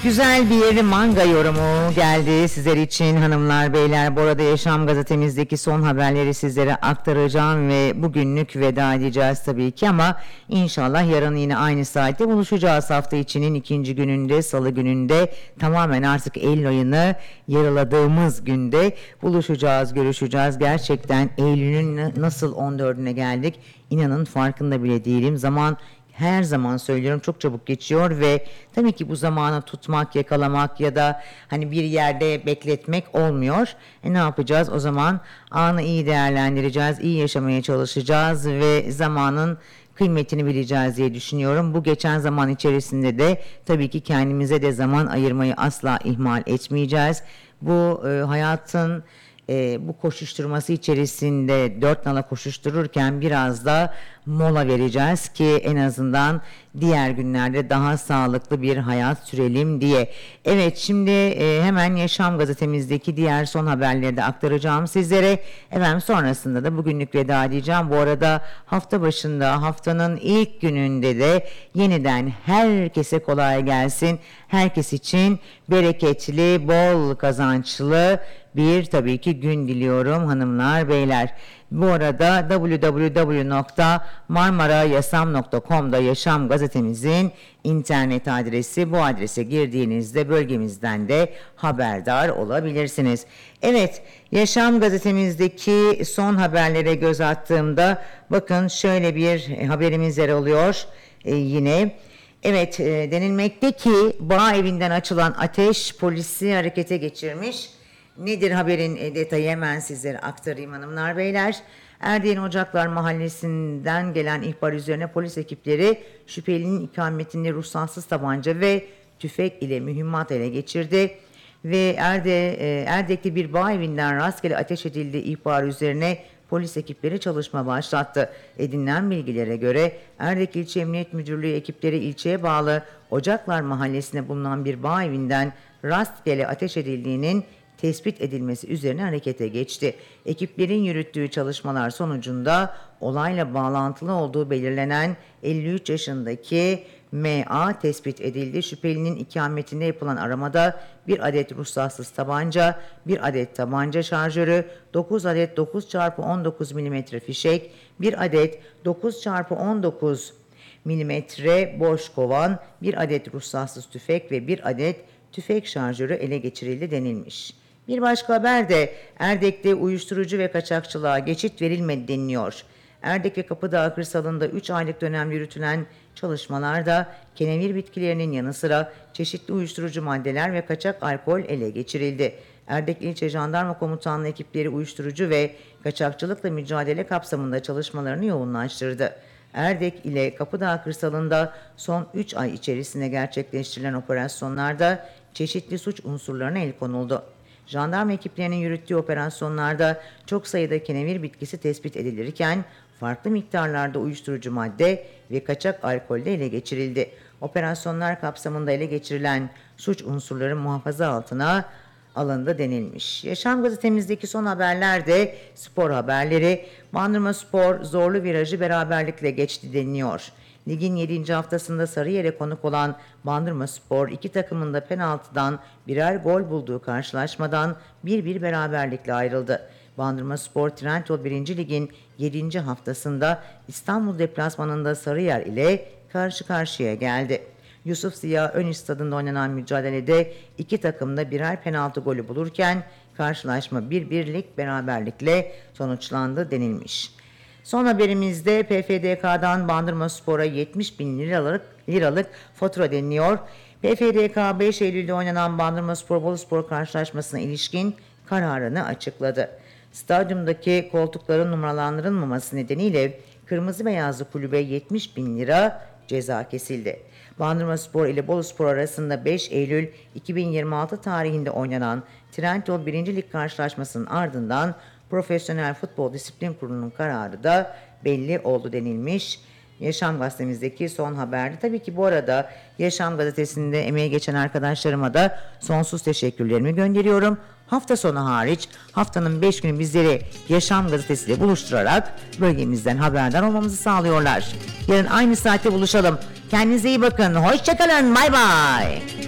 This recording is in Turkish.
Güzel bir manga yorumu geldi sizler için hanımlar beyler. Bu arada Yaşam Gazetemizdeki son haberleri sizlere aktaracağım ve bugünlük veda edeceğiz tabii ki, ama inşallah yarın yine aynı saatte buluşacağız. Hafta içinin ikinci gününde, salı gününde, tamamen artık Eylül ayını yaraladığımız günde buluşacağız, görüşeceğiz. Gerçekten Eylül'ün nasıl 14'üne geldik, inanın farkında bile değilim. Zaman, her zaman söylüyorum, çok çabuk geçiyor ve tabii ki bu zamanı tutmak, yakalamak ya da hani bir yerde bekletmek olmuyor. Ne yapacağız o zaman? Anı iyi değerlendireceğiz, iyi yaşamaya çalışacağız ve zamanın kıymetini bileceğiz diye düşünüyorum. Bu geçen zaman içerisinde de tabii ki kendimize de zaman ayırmayı asla ihmal etmeyeceğiz. Bu hayatın bu koşuşturması içerisinde dört nala koşuştururken biraz da mola vereceğiz ki en azından diğer günlerde daha sağlıklı bir hayat sürelim diye. Evet, şimdi hemen Yaşam Gazetemizdeki diğer son haberleri de aktaracağım sizlere. Efendim, sonrasında da bugünlük veda edeceğim. Bu arada hafta başında, haftanın ilk gününde de yeniden herkese kolay gelsin. Herkes için bereketli, bol kazançlı bir tabii ki gün diliyorum hanımlar beyler. Bu arada www.marmarayasam.com'da Yaşam Gazetemizin internet adresi. Bu adrese girdiğinizde bölgemizden de haberdar olabilirsiniz. Evet, Yaşam Gazetemizdeki son haberlere göz attığımda bakın şöyle bir haberimiz yer alıyor yine. Evet, denilmekte ki bağ evinden açılan ateş polisi harekete geçirmiş. Nedir haberin detayı, hemen sizlere aktarayım hanımlar beyler. Erdeğin Ocaklar Mahallesi'nden gelen ihbar üzerine polis ekipleri şüphelinin ikametinde ruhsatsız tabanca ve tüfek ile mühimmat ele geçirdi. Ve Erdek'te bir bağ evinden rastgele ateş edildiği ihbar üzerine polis ekipleri çalışma başlattı. Edinilen bilgilere göre Erdek İlçe Emniyet Müdürlüğü ekipleri ilçeye bağlı Ocaklar Mahallesi'nde bulunan bir bağ evinden rastgele ateş edildiğinin tespit edilmesi üzerine harekete geçti. Ekiplerin yürüttüğü çalışmalar sonucunda olayla bağlantılı olduğu belirlenen 53 yaşındaki M.A. tespit edildi. Şüphelinin ikametinde yapılan aramada bir adet ruhsatsız tabanca, bir adet tabanca şarjörü, 9 adet 9x19 mm fişek, bir adet 9x19 mm boş kovan, bir adet ruhsatsız tüfek ve bir adet tüfek şarjörü ele geçirildi denilmiş. Bir başka haber de Erdek'te uyuşturucu ve kaçakçılığa geçit verilmedi deniliyor. Erdek ve Kapıdağ kırsalında 3 aylık dönem yürütülen çalışmalarda kenevir bitkilerinin yanı sıra çeşitli uyuşturucu maddeler ve kaçak alkol ele geçirildi. Erdek İlçe Jandarma Komutanlığı ekipleri uyuşturucu ve kaçakçılıkla mücadele kapsamında çalışmalarını yoğunlaştırdı. Erdek ile Kapıdağ kırsalında son 3 ay içerisinde gerçekleştirilen operasyonlarda çeşitli suç unsurlarına el konuldu. Jandarma ekiplerinin yürüttüğü operasyonlarda çok sayıda kenevir bitkisi tespit edilirken farklı miktarlarda uyuşturucu madde ve kaçak alkol de ele geçirildi. Operasyonlar kapsamında ele geçirilen suç unsurları muhafaza altına alındı denilmiş. Yaşam Gazetemizdeki son haberler de spor haberleri. Bandırmaspor zorlu virajı beraberlikle geçti deniliyor. Ligin 7. haftasında Sarıyer'e konuk olan Bandırmaspor iki takımın da penaltıdan birer gol bulduğu karşılaşmadan 1-1 beraberlikle ayrıldı. Bandırmaspor Trendyol 1. Lig'in 7. haftasında İstanbul deplasmanında Sarıyer ile karşı karşıya geldi. Yusuf Ziya Öniş Stadı'nda oynanan mücadelede iki takım da birer penaltı golü bulurken karşılaşma 1-1'lik beraberlikle sonuçlandı denilmiş. Son haberimizde PFDK'dan Bandırmaspor'a 70.000 liralık fatura deniliyor. PFDK 5 Eylül'de oynanan Bandırmaspor Boluspor karşılaşmasına ilişkin kararını açıkladı. Stadyumdaki koltukların numaralandırılmaması nedeniyle kırmızı beyazlı kulübe 70.000 lira ceza kesildi. Bandırmaspor ile Boluspor arasında 5 Eylül 2026 tarihinde oynanan Trendyol 1. Lig karşılaşmasının ardından Profesyonel Futbol Disiplin Kurulu'nun kararı da belli oldu denilmiş. Yaşam Gazetemizdeki son haberde. Tabii ki bu arada Yaşam Gazetesi'nde emeği geçen arkadaşlarıma da sonsuz teşekkürlerimi gönderiyorum. Hafta sonu hariç haftanın 5 günü bizleri Yaşam Gazetesi ile buluşturarak bölgemizden haberdar olmamızı sağlıyorlar. Yarın aynı saatte buluşalım. Kendinize iyi bakın. Hoşçakalın. Bay bay.